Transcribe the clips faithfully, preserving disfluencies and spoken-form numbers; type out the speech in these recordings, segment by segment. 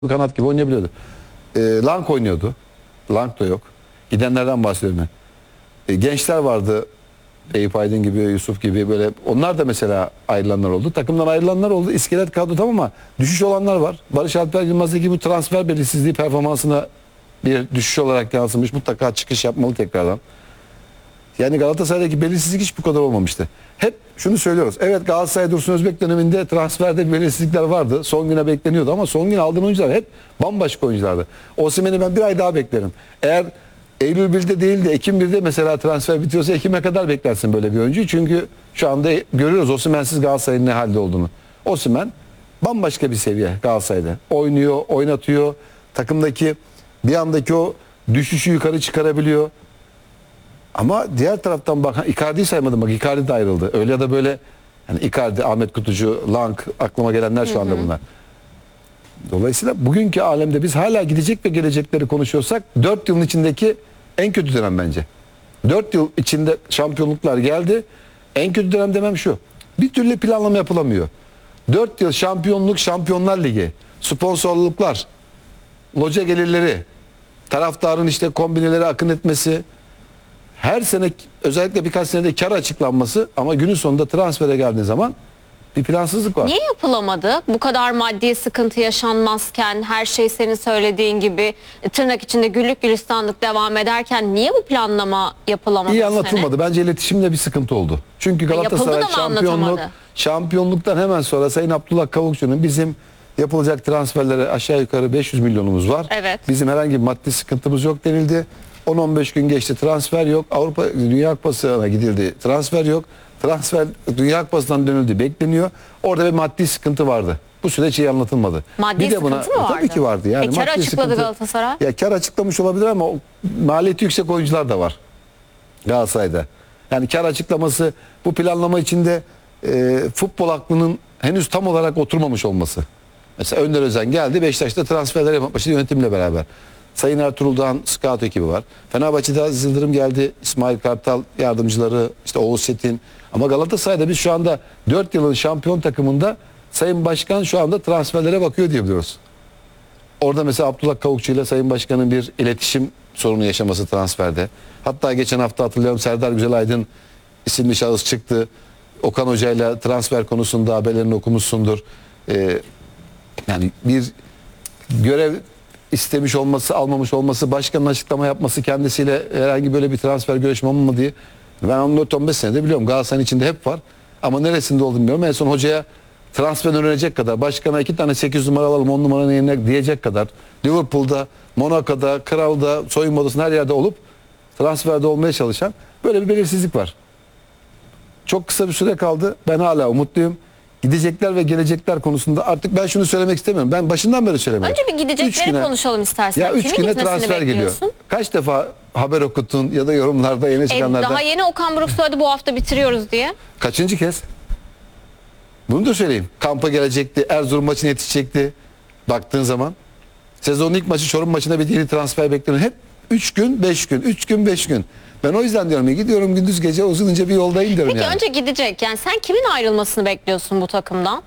kanat gibi oynayabiliyordu. E, Lang oynuyordu. Lang da yok. Gidenlerden bahsediyorum ben. E, gençler vardı. Eyüp Aydın gibi, Yusuf gibi böyle. Onlar da mesela ayrılanlar oldu. Takımdan ayrılanlar oldu. İskelet kadro tamam ama düşüş olanlar var. Barış Alper Yılmaz'daki bu transfer belirsizliği performansına bir düşüş olarak yansımış. Mutlaka çıkış yapmalı tekrardan. Yani Galatasaray'daki belirsizlik hiç bu kadar olmamıştı. Hep şunu söylüyoruz. Evet, Galatasaray Dursun Özbek döneminde transferde belirsizlikler vardı. Son güne bekleniyordu ama son gün aldığın oyuncular hep bambaşka oyunculardı. Osimhen'i ben bir ay daha beklerim. Eğer Eylül birde değil de Ekim birde mesela transfer bitiyorsa Ekim'e kadar beklersin böyle bir oyuncuyu. Çünkü şu anda görüyoruz Osimhen'siz Galatasaray'ın ne halde olduğunu. Osimhen bambaşka bir seviye Galatasaray'da. Oynuyor, oynatıyor. Takımdaki bir andaki o düşüşü yukarı çıkarabiliyor. Ama diğer taraftan bak, Icardi'yi saymadım bak, Icardi de ayrıldı. Öyle ya da böyle yani Icardi, Ahmet Kutucu, Lang, aklıma gelenler şu anda bunlar. Dolayısıyla bugünkü alemde biz hala gidecek ve gelecekleri konuşuyorsak dört yılın içindeki en kötü dönem bence. dört yıl içinde şampiyonluklar geldi. En kötü dönem demem şu. Bir türlü planlama yapılamıyor. dört yıl şampiyonluk, Şampiyonlar Ligi, sponsorluklar, loca gelirleri, taraftarın işte kombineleri akın etmesi, her sene özellikle birkaç senede kar açıklanması ama günün sonunda transfere geldiği zaman bir plansızlık var. Niye yapılamadı? Bu kadar maddi sıkıntı yaşanmazken, her şey senin söylediğin gibi tırnak içinde güllük gülistanlık devam ederken niye bu planlama yapılamadı? İyi anlatılmadı. Sene? Bence iletişimde bir sıkıntı oldu. Çünkü Galatasaray şampiyonluk, şampiyonluktan hemen sonra Sayın Abdullah Kavukçu'nun bizim yapılacak transferlere aşağı yukarı beş yüz milyonumuz var. Evet. Bizim herhangi bir maddi sıkıntımız yok denildi. on on beş gün geçti, transfer yok. Avrupa Dünya Kupası'na gidildi, transfer yok. Transfer Dünya Kupası'ndan dönüldü, bekleniyor. Orada bir maddi sıkıntı vardı. Bu süreç iyi anlatılmadı. Maddi bir de sıkıntı buna, mı vardı? Tabii ki vardı. Yani e, kar maddi açıkladı sıkıntı, Galatasaray. Ya kar açıklamış olabilir ama o, maliyeti yüksek oyuncular da var Galatasaray'da. Yani kar açıklaması bu planlama içinde e, futbol aklının henüz tam olarak oturmamış olması. Mesela Önder Özen geldi, Beşiktaş'ta transferler yapmak başladı yönetimle beraber. Sayın Ertuğrul Dağ'ın scout ekibi var. Fenerbahçe'de Aziz Yıldırım geldi. İsmail Kartal yardımcıları, işte Oğuz Çetin. Ama Galatasaray'da biz şu anda dört yılın şampiyon takımında Sayın Başkan şu anda transferlere bakıyor diyebiliyoruz. Orada mesela Abdullah Kavukçu ile Sayın Başkan'ın bir iletişim sorunu yaşaması transferde. Hatta geçen hafta hatırlıyorum Serdar Güzelaydın isimli şahıs çıktı. Okan Hoca ile transfer konusunda haberlerini okumuşsundur. Ee, yani bir görev istemiş olması, almamış olması, başkanın açıklama yapması, kendisiyle herhangi böyle bir transfer görüşmem mı diye. Ben on dört on beş senede biliyorum. Galatasaray'ın içinde hep var. Ama neresinde olduğunu bilmiyorum. En son hocaya transfer öğrenecek kadar, başkana iki tane sekiz numara alalım, on numaranın yerine diyecek kadar, Liverpool'da, Monaco'da, Kral'da, soyunma odasında her yerde olup transferde olmaya çalışan böyle bir belirsizlik var. Çok kısa bir süre kaldı. Ben hala umutluyum. Gidecekler ve gelecekler konusunda artık ben şunu söylemek istemiyorum. Ben başından beri söylemiyorum. Önce bir gidecekleri güne, konuşalım istersen. Ya üç güne transfer geliyor. Kaç defa haber okuttun ya da yorumlarda yeni çıkanlarda. E, daha yeni Okan Buruk söyledi bu hafta bitiriyoruz diye. Kaçıncı kez? Bunu da söyleyeyim. Kampa gelecekti. Erzurum maçına yetişecekti. Baktığın zaman. Sezonun ilk maçı Çorum maçına bir yeni transfer bekleniyor. Hep üç gün beş gün. üç gün beş gün. Ben o yüzden diyorum ya, gidiyorum gündüz gece uzunca bir yoldayım diyorum. Peki yani. önce gidecek. Yani sen kimin ayrılmasını bekliyorsun bu takımdan?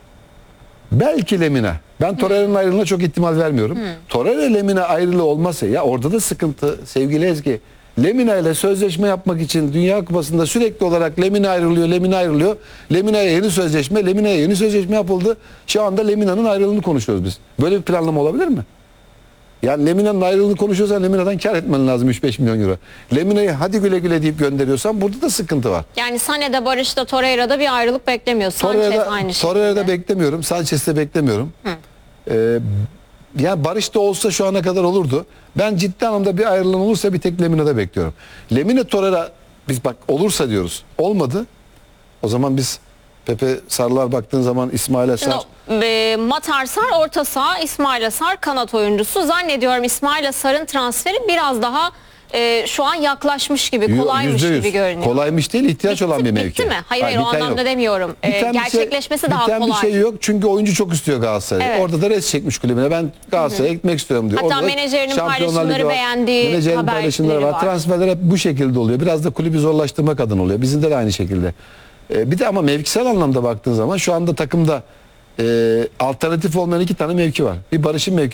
Belki Lemina. Ben Torreira'nın ayrılığına çok ihtimal vermiyorum. Hmm. Torreira Lemina ayrılığı olmasa ya orada da sıkıntı sevgili Ezgi. Lemina ile sözleşme yapmak için Dünya Kupası'nda sürekli olarak Lemina ayrılıyor, Lemina ayrılıyor. Lemina'ya yeni sözleşme, Lemina'ya yeni sözleşme yapıldı. Şu anda Lemina'nın ayrılığını konuşuyoruz biz. Böyle bir planlama olabilir mi? Yani Lemina'nın ayrılığını konuşuyorsan Lemina'dan kar etmen lazım üç beş milyon euro. Lemina'yı hadi güle güle deyip gönderiyorsan burada da sıkıntı var. Yani Sané'de, Barış'ta, Torreira'da bir ayrılık beklemiyorsun. Torreira'da, aynı şekilde. Torreira'da beklemiyorum. Sanchez'de beklemiyorum. Ee, yani Barış da olsa şu ana kadar olurdu. Ben ciddi anlamda bir ayrılığın olursa bir tek Lemina'da bekliyorum. Lemina Torreira biz bak olursa diyoruz. Olmadı. O zaman biz Pepe Sarılar baktığın zaman İsmail Asar. E, Matar Sar orta saha, İsmail Asar kanat oyuncusu. Zannediyorum İsmail Asar'ın transferi biraz daha e, şu an yaklaşmış gibi, kolaymış gibi görünüyor. Kolaymış değil, ihtiyaç bitti, olan bir mevki. Bitti mi? Hayır hayır, hayır o anlamda yok. demiyorum. E, gerçekleşmesi şey, daha kolay. Bir şey yok çünkü oyuncu çok istiyor Galatasaray. Evet. Orada da res çekmiş kulübüne. Ben Galatasaray'a gitmek istiyorum diyor. Hatta orada menajerinin paylaşımları beğendiği menajerin paylaşımları var. var. Transferler hep bu şekilde oluyor. Biraz da kulübü zorlaştırmak adına oluyor. Bizim de, de aynı şekilde. Ee, bir de ama mevkisel anlamda baktığın zaman şu anda takımda e, alternatif olmayan iki tane mevki var. Bir Barış'ın mevki